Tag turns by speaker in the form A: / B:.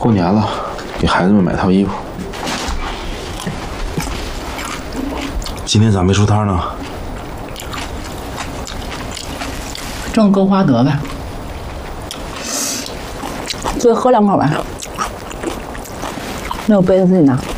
A: 过年了，给孩子们买套衣服。今天咋没出摊呢？
B: 挣够花得呗。最后喝2口吧。没有杯子自己拿。